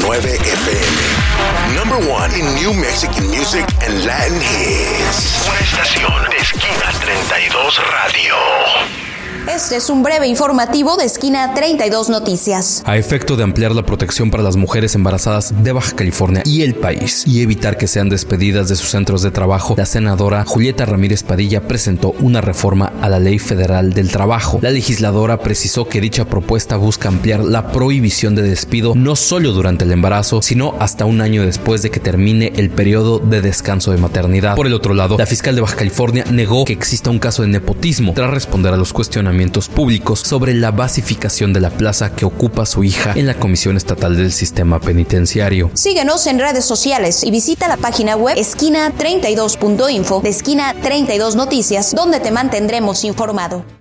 FM. Number one in New Mexican music and Latin hits. Una estación de Esquina 32 Radio. Este es un breve informativo de Esquina 32 Noticias. A efecto de ampliar la protección para las mujeres embarazadas de Baja California y el país y evitar que sean despedidas de sus centros de trabajo, la senadora Julieta Ramírez Padilla presentó una reforma a la Ley Federal del Trabajo. La legisladora precisó que dicha propuesta busca ampliar la prohibición de despido no solo durante el embarazo, sino hasta un año después de que termine el periodo de descanso de maternidad. Por el otro lado, la fiscal de Baja California negó que exista un caso de nepotismo tras responder a los cuestionamientos públicos sobre la basificación de la plaza que ocupa su hija en la Comisión Estatal del Sistema Penitenciario. Síguenos en redes sociales y visita la página web esquina32.info de Esquina 32 Noticias, donde te mantendremos informado.